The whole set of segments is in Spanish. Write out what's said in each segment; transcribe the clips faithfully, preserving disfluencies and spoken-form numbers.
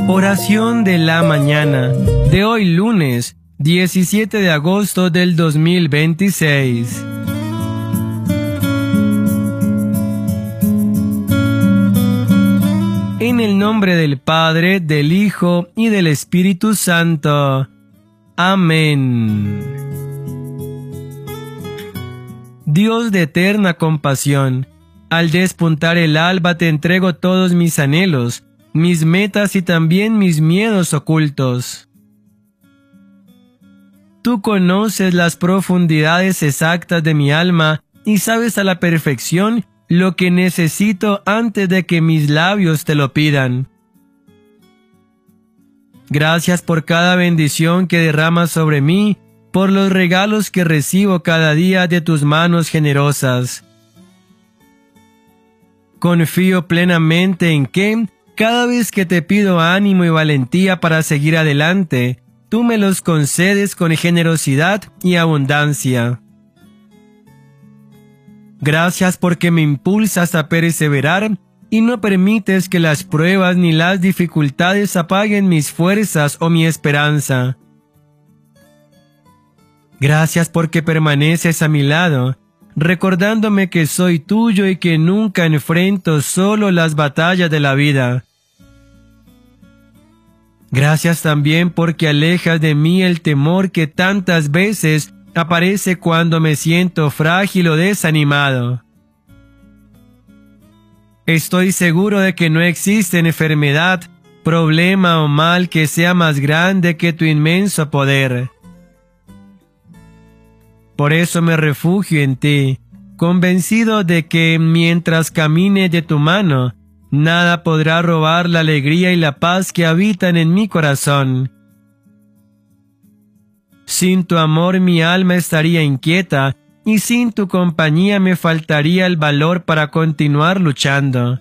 Oración de la mañana de hoy lunes diecisiete de agosto del dos mil veintiséis. En el nombre del Padre, del Hijo y del Espíritu Santo. Amén. Dios de eterna compasión, al despuntar el alba te entrego todos mis anhelos, mis metas y también mis miedos ocultos. Tú conoces las profundidades exactas de mi alma y sabes a la perfección lo que necesito antes de que mis labios te lo pidan. Gracias por cada bendición que derramas sobre mí, por los regalos que recibo cada día de tus manos generosas. Confío plenamente en que, cada vez que te pido ánimo y valentía para seguir adelante, tú me los concedes con generosidad y abundancia. Gracias porque me impulsas a perseverar y no permites que las pruebas ni las dificultades apaguen mis fuerzas o mi esperanza. Gracias porque permaneces a mi lado, recordándome que soy tuyo y que nunca enfrento solo las batallas de la vida. Gracias también porque alejas de mí el temor que tantas veces aparece cuando me siento frágil o desanimado. Estoy seguro de que no existe enfermedad, problema o mal que sea más grande que tu inmenso poder. Por eso me refugio en ti, convencido de que mientras camine de tu mano, nada podrá robar la alegría y la paz que habitan en mi corazón. Sin tu amor mi alma estaría inquieta, y sin tu compañía me faltaría el valor para continuar luchando.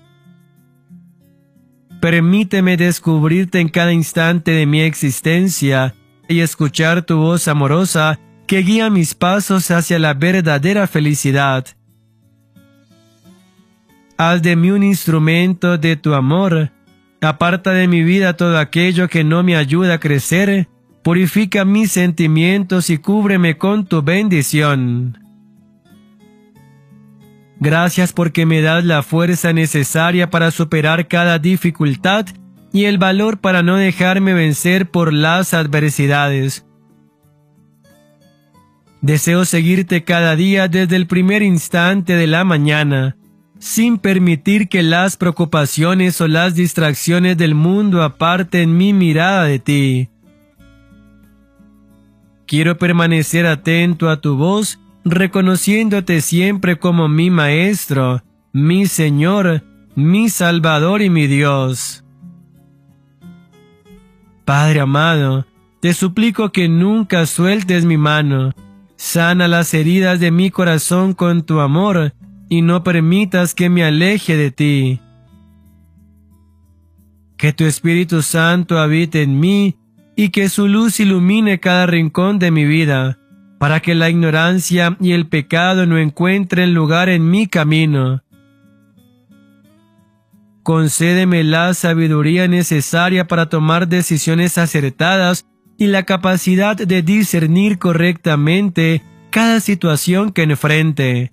Permíteme descubrirte en cada instante de mi existencia y escuchar tu voz amorosa que guía mis pasos hacia la verdadera felicidad. Haz de mí un instrumento de tu amor. Aparta de mi vida todo aquello que no me ayuda a crecer. Purifica mis sentimientos y cúbreme con tu bendición. Gracias porque me das la fuerza necesaria para superar cada dificultad y el valor para no dejarme vencer por las adversidades. Deseo seguirte cada día desde el primer instante de la mañana, sin permitir que las preocupaciones o las distracciones del mundo aparten mi mirada de ti. Quiero permanecer atento a tu voz, reconociéndote siempre como mi Maestro, mi Señor, mi Salvador y mi Dios. Padre amado, te suplico que nunca sueltes mi mano. Sana las heridas de mi corazón con tu amor y no permitas que me aleje de ti. Que tu Espíritu Santo habite en mí y que su luz ilumine cada rincón de mi vida, para que la ignorancia y el pecado no encuentren lugar en mi camino. Concédeme la sabiduría necesaria para tomar decisiones acertadas y la capacidad de discernir correctamente cada situación que enfrente.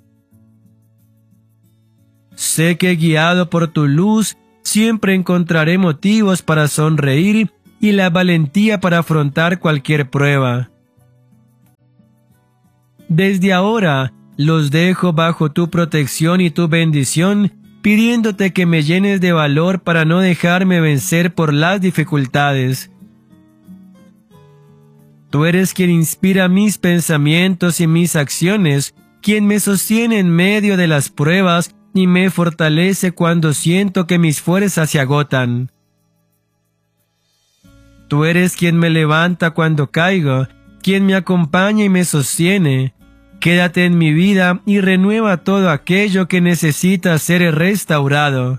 Sé que guiado por tu luz siempre encontraré motivos para sonreír y la valentía para afrontar cualquier prueba. Desde ahora los dejo bajo tu protección y tu bendición, pidiéndote que me llenes de valor para no dejarme vencer por las dificultades. Tú eres quien inspira mis pensamientos y mis acciones, quien me sostiene en medio de las pruebas y me fortalece cuando siento que mis fuerzas se agotan. Tú eres quien me levanta cuando caigo, quien me acompaña y me sostiene. Quédate en mi vida y renueva todo aquello que necesita ser restaurado.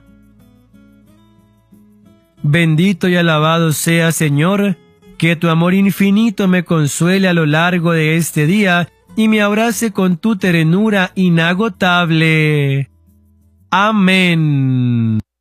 Bendito y alabado sea, Señor, que tu amor infinito me consuele a lo largo de este día y me abrace con tu ternura inagotable. Amén.